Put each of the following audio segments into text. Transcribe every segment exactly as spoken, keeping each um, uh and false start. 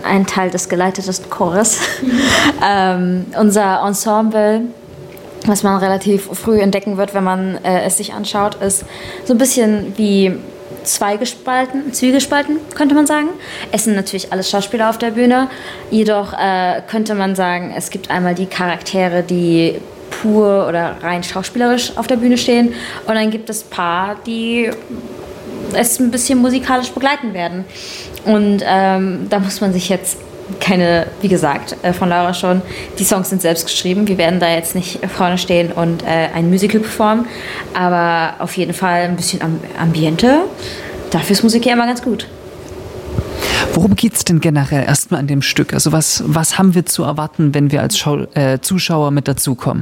ein Teil des geleiteten Chores. ähm, unser Ensemble, was man relativ früh entdecken wird, wenn man äh, es sich anschaut, ist so ein bisschen wie zweigespalten, zwiegespalten, könnte man sagen. Es sind natürlich alles Schauspieler auf der Bühne, jedoch äh, könnte man sagen, es gibt einmal die Charaktere, die pur oder rein schauspielerisch auf der Bühne stehen, und dann gibt es ein paar, die es ein bisschen musikalisch begleiten werden. Und ähm, da muss man sich jetzt keine, wie gesagt, äh, von Laura schon, die Songs sind selbst geschrieben. Wir werden da jetzt nicht vorne stehen und äh, ein Musical performen, aber auf jeden Fall ein bisschen Am- Ambiente. Dafür ist Musik ja immer ganz gut. Worum geht es denn generell erstmal an dem Stück? Also was, was haben wir zu erwarten, wenn wir als Schau- äh, Zuschauer mit dazukommen?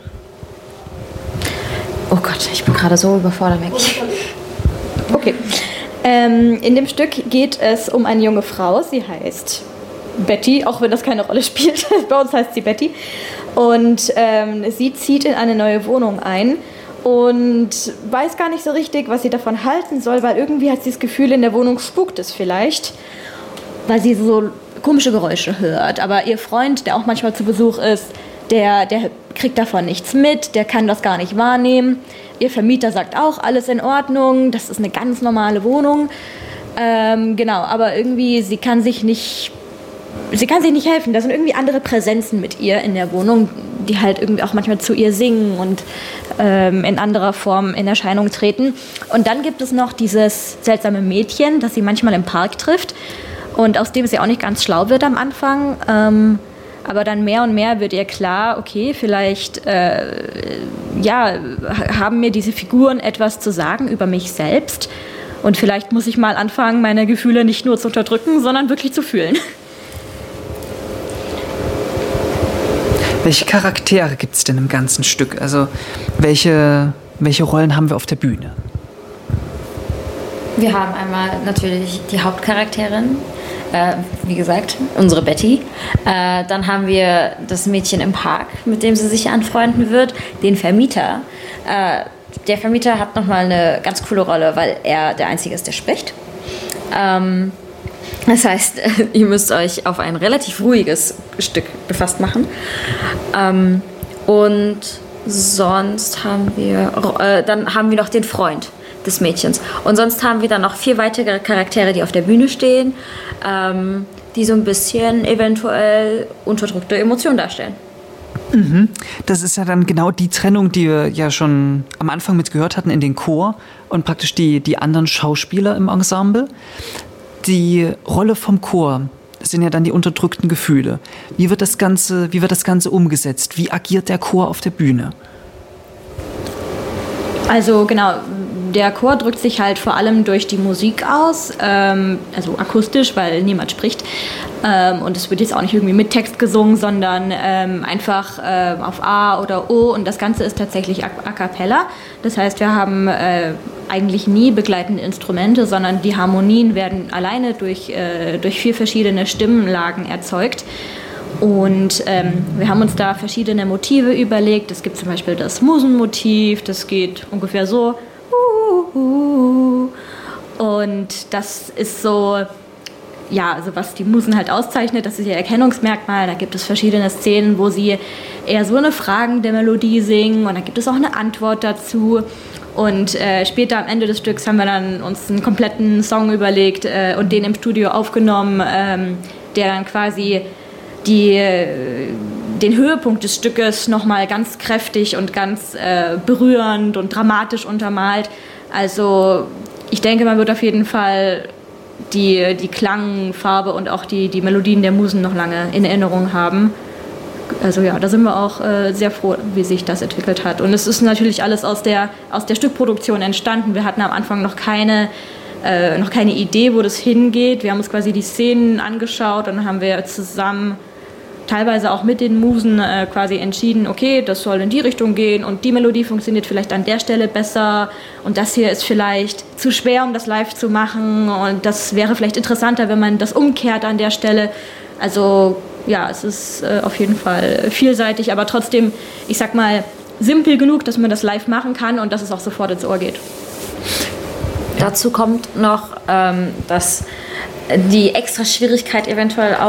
Oh Gott, ich bin gerade so überfordert, merke ich. Okay. Ähm, in dem Stück geht es um eine junge Frau. Sie heißt Betty, auch wenn das keine Rolle spielt. Bei uns heißt sie Betty. Und ähm, sie zieht in eine neue Wohnung ein und weiß gar nicht so richtig, was sie davon halten soll, weil irgendwie hat sie das Gefühl, in der Wohnung spukt es vielleicht, weil sie so komische Geräusche hört. Aber ihr Freund, der auch manchmal zu Besuch ist, der, der kriegt davon nichts mit, der kann das gar nicht wahrnehmen. Ihr Vermieter sagt auch, alles in Ordnung, das ist eine ganz normale Wohnung. Ähm, genau, aber irgendwie, sie kann sich nicht, sie kann sich nicht helfen. Da sind irgendwie andere Präsenzen mit ihr in der Wohnung, die halt irgendwie auch manchmal zu ihr singen und ähm, in anderer Form in Erscheinung treten. Und dann gibt es noch dieses seltsame Mädchen, das sie manchmal im Park trifft und aus dem sie auch nicht ganz schlau wird am Anfang. Ähm, Aber dann mehr und mehr wird ihr klar, okay, vielleicht äh, ja, haben mir diese Figuren etwas zu sagen über mich selbst. Und vielleicht muss ich mal anfangen, meine Gefühle nicht nur zu unterdrücken, sondern wirklich zu fühlen. Welche Charaktere gibt es denn im ganzen Stück? Also welche, welche Rollen haben wir auf der Bühne? Wir haben einmal natürlich die Hauptcharakterin, äh, wie gesagt, unsere Betty. Äh, dann haben wir das Mädchen im Park, mit dem sie sich anfreunden wird, den Vermieter. Äh, der Vermieter hat nochmal eine ganz coole Rolle, weil er der Einzige ist, der spricht. Ähm, das heißt, ihr müsst euch auf ein relativ ruhiges Stück gefasst machen. Ähm, und sonst haben wir, äh, dann haben wir noch den Freund des Mädchens. Und sonst haben wir dann noch vier weitere Charaktere, die auf der Bühne stehen, ähm, die so ein bisschen eventuell unterdrückte Emotionen darstellen. Mhm. Das ist ja dann genau die Trennung, die wir ja schon am Anfang mit gehört hatten in den Chor und praktisch die, die anderen Schauspieler im Ensemble. Die Rolle vom Chor sind ja dann die unterdrückten Gefühle. Wie wird das Ganze, wie wird das Ganze umgesetzt? Wie agiert der Chor auf der Bühne? Also genau, der Chor drückt sich halt vor allem durch die Musik aus, ähm, also akustisch, weil niemand spricht. Ähm, und es wird jetzt auch nicht irgendwie mit Text gesungen, sondern ähm, einfach äh, auf A oder O. Und das Ganze ist tatsächlich a, a cappella. Das heißt, wir haben äh, eigentlich nie begleitende Instrumente, sondern die Harmonien werden alleine durch, äh, durch vier verschiedene Stimmenlagen erzeugt. Und ähm, wir haben uns da verschiedene Motive überlegt. Es gibt zum Beispiel das Musenmotiv, das geht ungefähr so. Und das ist so, ja, also was die Musen halt auszeichnet, das ist ihr Erkennungsmerkmal. Da gibt es verschiedene Szenen, wo sie eher so eine fragende Melodie singen und dann gibt es auch eine Antwort dazu. Und äh, später am Ende des Stücks haben wir dann uns einen kompletten Song überlegt äh, und den im Studio aufgenommen, ähm, der dann quasi die, den Höhepunkt des Stückes nochmal ganz kräftig und ganz äh, berührend und dramatisch untermalt. Also ich denke, man wird auf jeden Fall die, die Klangfarbe und auch die, die Melodien der Musen noch lange in Erinnerung haben. Also ja, da sind wir auch äh, sehr froh, wie sich das entwickelt hat. Und es ist natürlich alles aus der, aus der Stückproduktion entstanden. Wir hatten am Anfang noch keine Äh, noch keine Idee, wo das hingeht. Wir haben uns quasi die Szenen angeschaut und dann haben wir zusammen, teilweise auch mit den Musen, äh, quasi entschieden, okay, das soll in die Richtung gehen und die Melodie funktioniert vielleicht an der Stelle besser und das hier ist vielleicht zu schwer, um das live zu machen und das wäre vielleicht interessanter, wenn man das umkehrt an der Stelle. Also ja, es ist äh, auf jeden Fall vielseitig, aber trotzdem, ich sag mal, simpel genug, dass man das live machen kann und dass es auch sofort ins Ohr geht. Dazu kommt noch, ähm, dass die extra Schwierigkeit eventuell auch